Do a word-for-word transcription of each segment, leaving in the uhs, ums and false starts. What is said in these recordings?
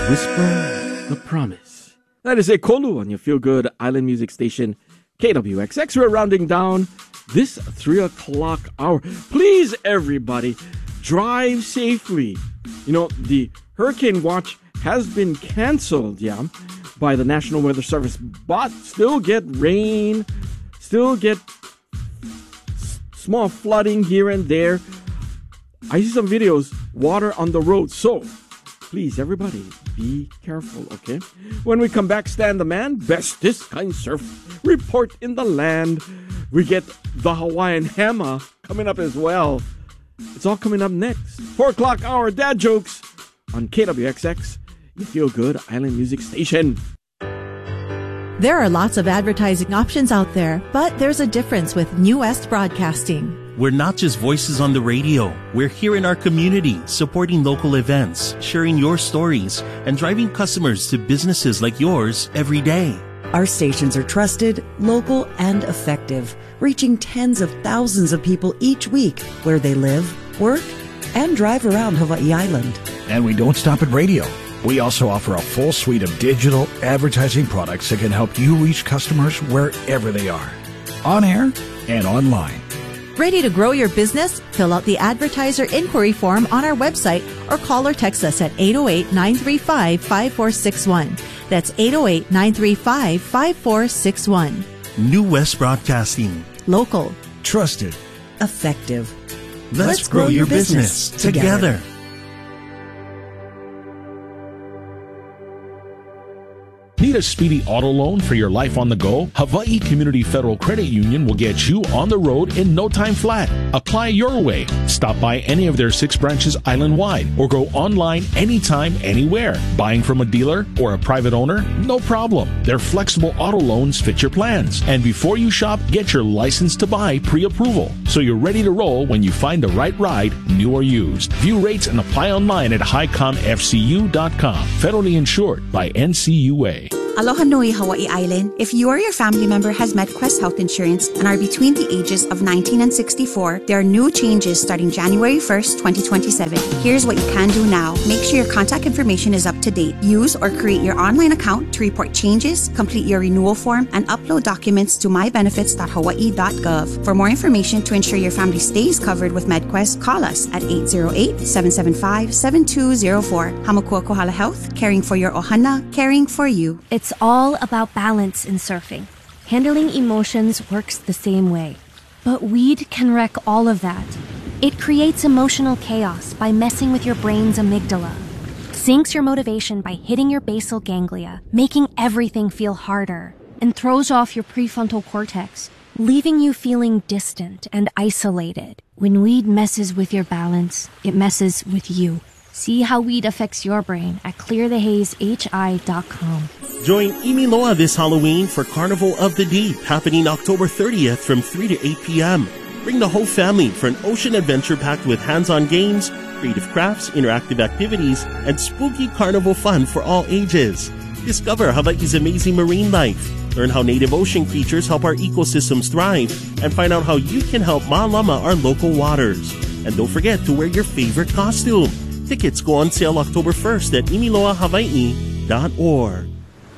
Whisper the Promise. That is a Kolu on your feel-good island music station, K W X X. We're rounding down this three o'clock hour. Please, everybody, drive safely. You know, the hurricane watch has been canceled, yeah, by the National Weather Service, but still get rain, still get s- small flooding here and there. I see some videos, water on the road, so please, everybody, be careful, okay? When we come back, Stan the Man, best this kind surf report in the land. We get the Hawaiian Hammer coming up as well. It's all coming up next. Four o'clock hour dad jokes on K W X X, you feel good island music station. There are lots of advertising options out there, but there's a difference with New West Broadcasting. We're not just voices on the radio. We're here in our community, supporting local events, sharing your stories, and driving customers to businesses like yours every day. Our stations are trusted, local, and effective, reaching tens of thousands of people each week where they live, work, and drive around Hawaii Island. And we don't stop at radio. We also offer a full suite of digital advertising products that can help you reach customers wherever they are, on air and online. Ready to grow your business? Fill out the advertiser inquiry form on our website or call or text us at eight oh eight, nine three five, five four six one. That's eight oh eight, nine three five, five four six one. New West Broadcasting. Local. Trusted. Effective. Let's, Let's grow, grow your your business, business together. together. Need a speedy auto loan for your life on the go? Hawaii Community Federal Credit Union will get you on the road in no time flat. Apply your way. Stop by any of their six branches island-wide or go online anytime, anywhere. Buying from a dealer or a private owner? No problem. Their flexible auto loans fit your plans. And before you shop, get your license to buy pre-approval, so you're ready to roll when you find the right ride, new or used. View rates and apply online at hi com f c u dot com. Federally insured by N C U A. Aloha nui, Hawaii Island. If you or your family member has MedQuest Health Insurance and are between the ages of nineteen and sixty-four, there are new changes starting January first, twenty twenty-seven. Here's what you can do now. Make sure your contact information is up to date. Use or create your online account to report changes, complete your renewal form, and upload documents to my benefits dot hawaii dot gov. For more information to ensure your family stays covered with MedQuest, call us at eight oh eight, seven seven five, seven two oh four. Hamakua Kohala Health, caring for your ohana, caring for you. It's all about balance in surfing. Handling emotions works the same way. But weed can wreck all of that. It creates emotional chaos by messing with your brain's amygdala, sinks your motivation by hitting your basal ganglia, making everything feel harder, and throws off your prefrontal cortex, leaving you feeling distant and isolated. When weed messes with your balance, it messes with you. See how weed affects your brain at clear the haze h i dot com. Join Imiloa this Halloween for Carnival of the Deep, happening October thirtieth from three to eight p.m. Bring the whole family for an ocean adventure packed with hands-on games, creative crafts, interactive activities, and spooky carnival fun for all ages. Discover Hawaii's amazing marine life, learn how native ocean creatures help our ecosystems thrive, and find out how you can help Ma'alama our local waters. And don't forget to wear your favorite costume. Tickets go on sale October first at imiloa hawaii dot org.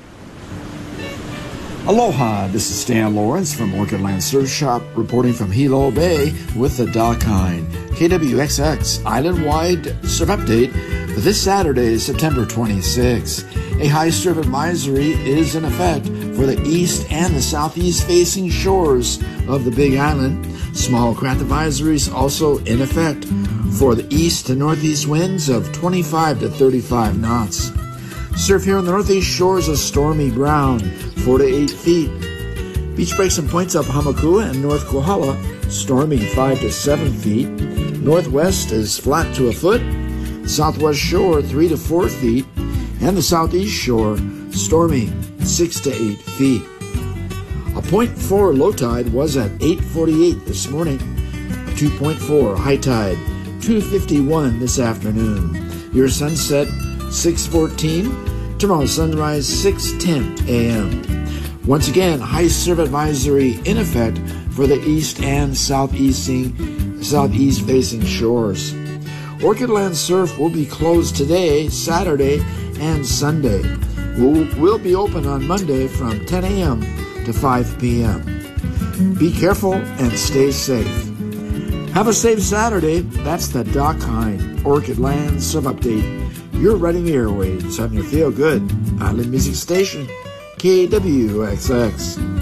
Aloha, this is Stan Lawrence from Orchid Land Surf Shop, reporting from Hilo Bay with the Dockine. K W X X Island-wide surf update for this Saturday, September twenty-sixth. A high surf advisory is in effect for the east and the southeast facing shores of the Big Island. Small craft advisories also in effect for the east to northeast winds of twenty-five to thirty-five knots. Surf here on the northeast shores of stormy ground, four to eight feet. Beach breaks and points up Hamakua and North Kohala, stormy five to seven feet. Northwest is flat to a foot. Southwest shore three to four feet. And the southeast shore stormy six to eight feet. A point four low tide was at eight forty-eight this morning. A two point four high tide, two fifty-one this afternoon. Your sunset six fourteen. Tomorrow sunrise six ten a.m. Once again, high surf advisory in effect for the east and southeasting, southeast facing shores. Orchid Land Surf will be closed today, Saturday, and Sunday. We'll, we'll be open on Monday from ten a.m. to five p.m. Be careful and stay safe. Have a safe Saturday. That's the Doc Hine Orchid Land Surf Update. You're running the airwaves on your feel-good Island Music Station, K W X X.